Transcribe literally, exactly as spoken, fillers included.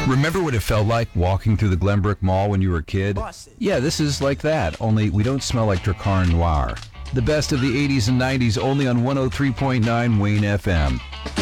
Remember what it felt like walking through the Glenbrook Mall when you were a kid? Yeah, this is like that, only we don't smell like Dracar Noir. The best of the eighties and nineties only on one oh three point nine Wayne F M.